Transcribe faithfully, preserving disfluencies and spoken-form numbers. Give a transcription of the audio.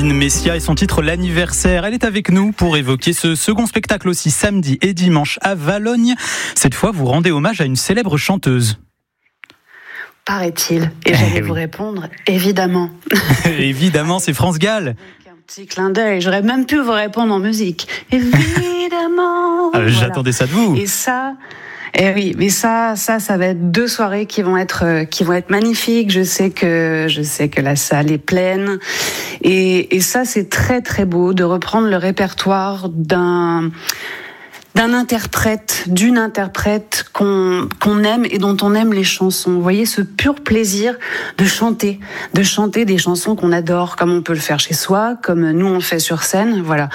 Nadine Messia et son titre L'anniversaire. Elle est avec nous pour évoquer ce second spectacle aussi samedi et dimanche à Valognes. Cette fois, vous rendez hommage à une célèbre chanteuse. Paraît-il. Et j'allais eh vous oui. répondre, évidemment. Évidemment, c'est France Gall. Un petit clin d'œil. J'aurais même pu vous répondre en musique. Évidemment. Ah, voilà. J'attendais ça de vous. Et ça... Eh oui, mais ça, ça, ça va être deux soirées qui vont être, euh, qui vont être magnifiques. Je sais que, je sais que la salle est pleine, et, et ça, c'est très très beau de reprendre le répertoire d'un. d'un interprète, d'une interprète qu'on qu'on aime et dont on aime les chansons. Vous voyez, ce pur plaisir de chanter, de chanter des chansons qu'on adore, comme on peut le faire chez soi, comme nous on le fait sur scène, voilà.